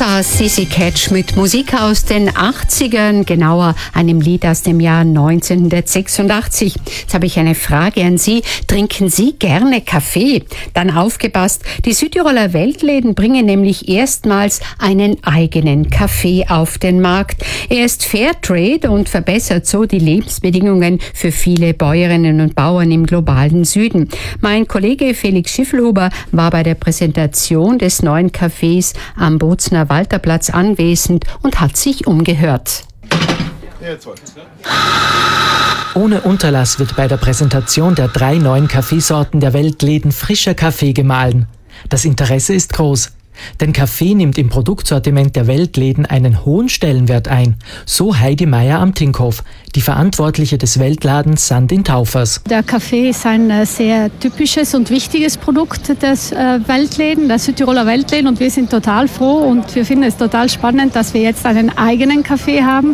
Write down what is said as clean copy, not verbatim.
war Sissy Catch mit Musik aus den 80ern, genauer einem Lied aus dem Jahr 1986. Jetzt habe ich eine Frage an Sie. Trinken Sie gerne Kaffee? Dann aufgepasst, die Südtiroler Weltläden bringen nämlich erstmals einen eigenen Kaffee auf den Markt. Er ist Fairtrade und verbessert so die Lebensbedingungen für viele Bäuerinnen und Bauern im globalen Süden. Mein Kollege Felix Schiffelhuber war bei der Präsentation des neuen Cafés am Bozner Walterplatz anwesend und hat sich umgehört. Ohne Unterlass wird bei der Präsentation der 3 neuen Kaffeesorten der Weltläden frischer Kaffee gemahlen. Das Interesse ist groß. Denn Kaffee nimmt im Produktsortiment der Weltläden einen hohen Stellenwert ein. So Heidi Meier am Tinkoff, die Verantwortliche des Weltladens Sand in Taufers. Der Kaffee ist ein sehr typisches und wichtiges Produkt des Weltläden, der Südtiroler Weltläden. Und wir sind total froh und wir finden es total spannend, dass wir jetzt einen eigenen Kaffee haben,